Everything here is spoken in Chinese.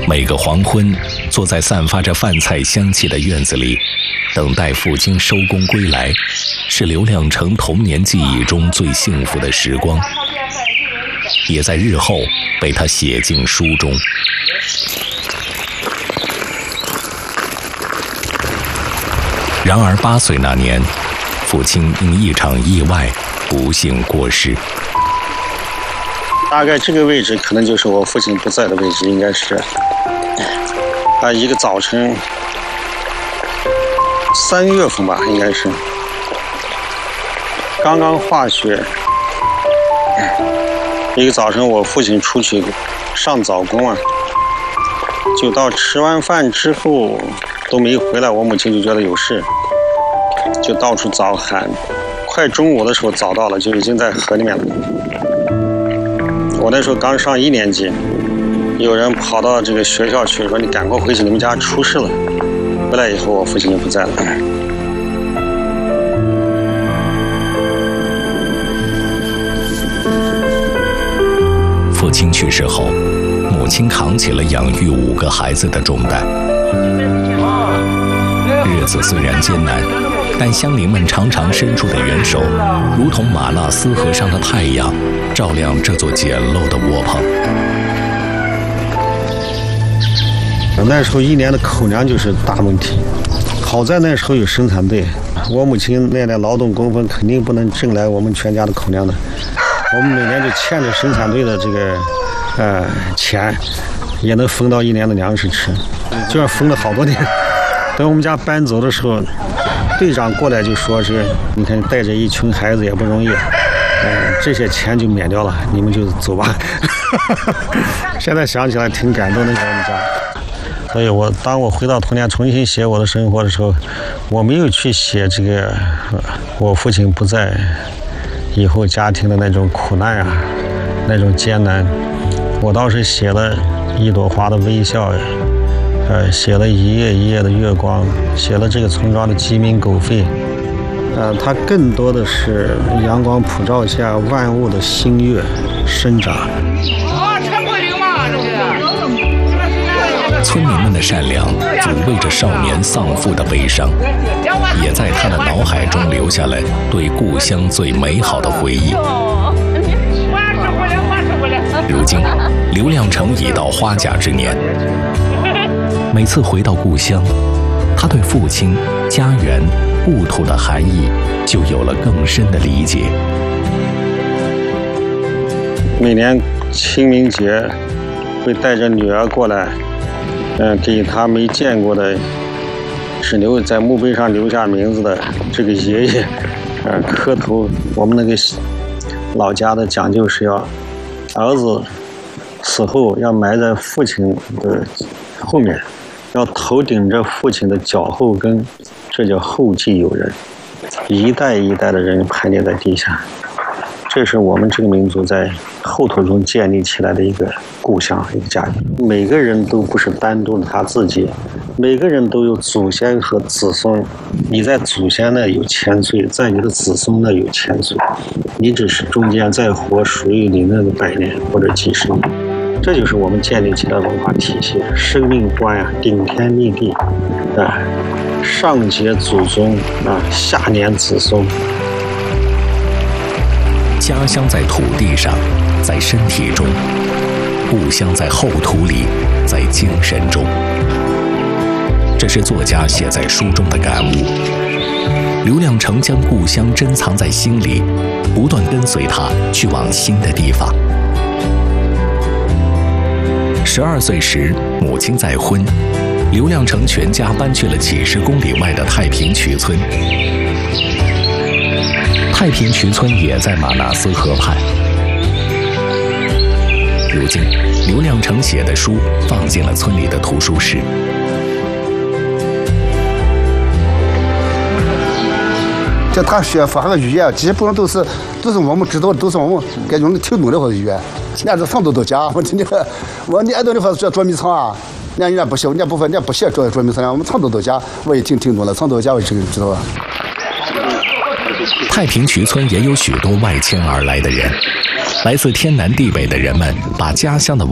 每个黄昏，坐在散发着饭菜香气的院子里，等待父亲收工归来，是刘亮程童年记忆中最幸福的时光，也在日后被他写进书中。然而8岁那年，父亲因一场意外不幸过世。 大概这个位置可能就是我父亲不在的位置，应该是一个早晨3月份吧，应该是刚刚化雪。一个早晨我父亲出去上早工啊，就到吃完饭之后都没回来，我母亲就觉得有事，就到处找喊，快中午的时候找到了，就已经在河里面了。我那时候刚上1年级，有人跑到这个学校去说你赶快回去，你们家出事了。回来以后我父亲就不在了。 父亲去世后，母亲扛起了养育5个孩子的重担。日子虽然艰难，但乡邻们常常伸出的援手，如同马纳斯河上的太阳，照亮这座简陋的窝棚。 那时候1年的口粮就是大问题，好在那时候有生产队，我母亲那点劳动工分肯定不能挣来我们全家的口粮的，我们每年就欠着生产队的这个钱，也能分到1年的粮食吃，就要分了好多年。等我们家搬走的时候，队长过来就说是，你看带着一群孩子也不容易，这些钱就免掉了，你们就走吧。现在想起来挺感动的，我们家。所以当我回到童年重新写我的生活的时候，我没有去写这个我父亲不在以后家庭的那种苦难啊，那种艰难，我倒是写了一朵花的微笑呀。写了一夜一夜的月光，写了这个村庄的鸡鸣狗吠，它更多的是阳光普照下万物的新月生长。 村民们的善良抚慰着少年丧父的悲伤，也在他的脑海中留下了对故乡最美好的回忆。如今，刘亮程已到花甲之年。每次回到故乡，他对父亲、家园、故土的含义就有了更深的理解。 每年清明节会带着女儿过来，给他没见过的，只留在墓碑上留下名字的这个爷爷，磕头。我们那个老家的讲究是要儿子死后要埋在父亲的后面，要头顶着父亲的脚后跟，这叫后继有人，一代一代的人排列在地下。这是我们这个民族在后土中建立起来的一个故乡，一个家庭。每个人都不是单独的他自己，每个人都有祖先和子孙。你在祖先那有千岁，在你的子孙那有千岁，你只是中间再活属于你那个100年或者几十年。这就是我们建立起来的文化体系，生命观啊，顶天立地啊，上结祖宗啊，下连子孙。 家乡在土地上，在身体中；故乡在厚土里，在精神中。这是作家写在书中的感悟。刘亮程将故乡珍藏在心里，不断跟随他去往新的地方。12岁时，母亲再婚，刘亮程全家搬去了几10公里外的太平渠村。太平渠村也在马纳斯河畔。如今，刘亮程写的书放进了村里的图书室。 就他学法和语言，基本上都是我们知道的，都是我们感觉能听懂的话语言。那这上都讲，我你按照你话说捉迷藏啊，人家不写，人家不写捉迷藏，我们唱都讲，我也听懂了，唱都讲我这个知道吧。 太平渠村也有许多外迁而来的人，来自天南地北的人们把家乡的